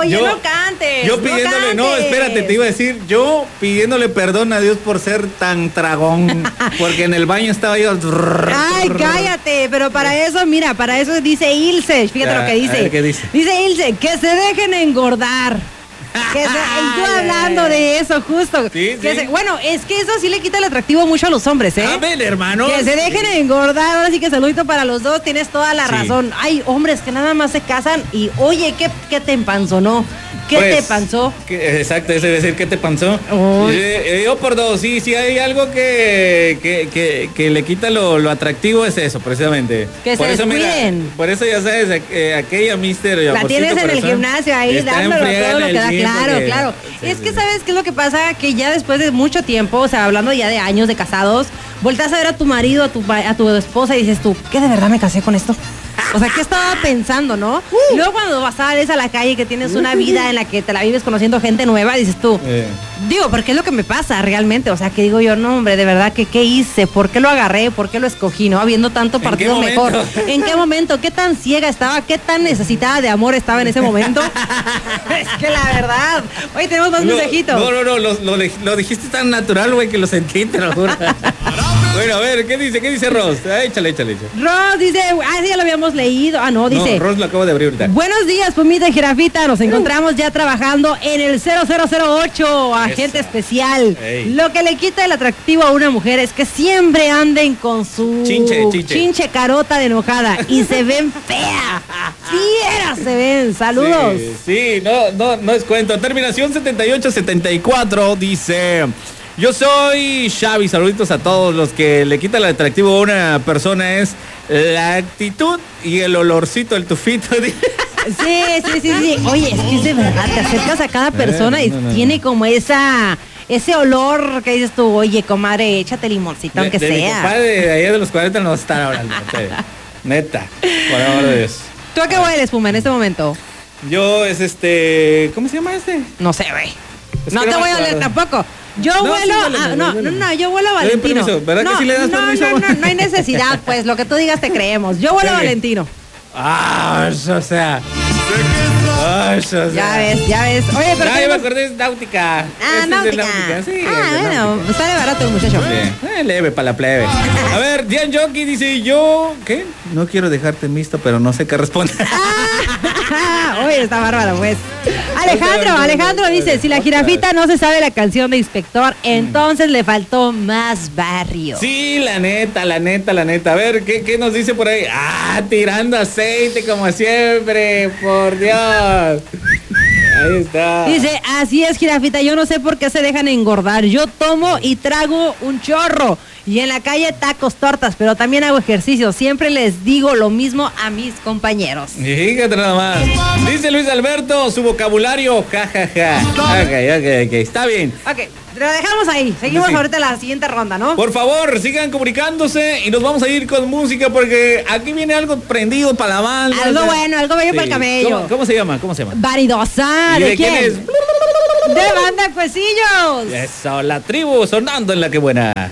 Oye, no cantes. Yo pidiéndole, no cantes. Espérate, te iba a decir, yo pidiéndole perdón a Dios por ser tan tragón, porque en el baño estaba yo. Ay, cállate, pero para eso, mira, para eso dice Ilse, fíjate lo que dice. A ver, ¿qué dice? Dice Ilse, que se dejen engordar. Y tú hablando de eso, justo. Sí, sí. Bueno, es que eso sí le quita el atractivo mucho a los hombres, ¿eh? A ver, hermano. Que se dejen engordar. Ahora sí que saludito para los dos, tienes toda la razón. Hay hombres que nada más se casan y, oye, ¿qué te empanzonó? ¿Qué te panzó? Exacto, ese debe decir, ¿qué te panzó? Yo por dos, sí, hay algo que le quita lo atractivo, es eso, precisamente. Que por se eso, descuiden. Mira, por eso ya sabes, aquella mister. La tienes en el gimnasio ahí, dándolo todo lo que da. Claro. Sí, es que ¿sabes qué es lo que pasa? Que ya después de mucho tiempo, o sea, hablando ya de años de casados, volteas a ver a tu marido, a tu esposa y dices tú, ¿qué de verdad me casé con esto? O sea, ¿qué estaba pensando, no? Y luego cuando sales a la calle, que tienes una vida en la que te la vives conociendo gente nueva, dices tú, digo, ¿por qué es lo que me pasa realmente? O sea, que digo yo, no, hombre, de verdad, que ¿qué hice? ¿Por qué lo agarré? ¿Por qué lo escogí? ¿No? Habiendo tanto partido mejor. ¿En qué momento? ¿Qué tan ciega estaba? ¿Qué tan necesitada de amor estaba en ese momento? Es que la verdad. Oye, tenemos más mensajitos. No, lo dijiste tan natural, güey, que lo sentí, te lo juro. Bueno, a ver, ¿qué dice Ross? Échale. Ross dice, sí, ya lo habíamos leído. No, dice. No, Ross lo acabo de abrir ahorita. Buenos días, Pumita y Jirafita. Nos encontramos ya trabajando en el 0008, agente especial. Ey. Lo que le quita el atractivo a una mujer es que siempre anden con su chinche carota de enojada y se ven feas. Fieras se ven. Saludos. Sí, no es cuento. Terminación 7874 dice: yo soy Xavi, saluditos a todos. Los que le quita el atractivo a una persona es la actitud y el olorcito, el tufito. Sí. Oye, es que es de verdad, te acercas a cada persona y tiene como ese olor que dices tú, oye, comadre, échate limoncito, aunque sea. Mi compadre de allá de los 40 no va a estar hablando. Neta, por amor de Dios. ¿Tú a qué hueles, Puma, en este momento? Yo es ¿cómo se llama este? No sé, güey. No te voy a oler tampoco. Yo huelo yo huelo a Valentino. ¿Verdad que sí le das permiso? No hay necesidad, pues, lo que tú digas te creemos. Yo huelo a Valentino. Eso sea. Ya ves. Oye, pero yo me acordé, es Náutica. Náutica. Sí, bueno, sale barato el muchacho. Leve para la plebe. A ver, Dian Jockey dice, yo, ¿qué? No quiero dejarte mixto, pero no sé qué responder. Oye, está bárbaro, pues. Alejandro dice, si la Jirafita no se sabe la canción de Inspector, entonces le faltó más barrio. Sí, la neta. A ver, ¿qué nos dice por ahí? Tirando aceite como siempre, por Dios. Ahí está. Dice, así es, Jirafita, yo no sé por qué se dejan engordar. Yo tomo y trago un chorro. Y en la calle tacos, tortas, pero también hago ejercicio. Siempre les digo lo mismo a mis compañeros. Fíjate nada más. Dice Luis Alberto, su vocabulario, jajaja. Ok, está bien. Ok, lo dejamos ahí. Seguimos ahorita la siguiente ronda, ¿no? Por favor, sigan comunicándose y nos vamos a ir con música porque aquí viene algo prendido para la banda. Algo bueno, algo bello para el camello. ¿Cómo se llama? Vanidosa. ¿De quién? ¿Quién es? De Banda Cuecillos. Eso, la tribu sonando en La Que Buena.